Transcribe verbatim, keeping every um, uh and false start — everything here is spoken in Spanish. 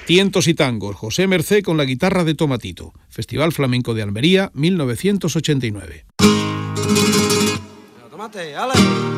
Tientos y tangos, José Mercé con la guitarra de Tomatito. Festival Flamenco de Almería, mil novecientos ochenta y nueve. Tomate, ale.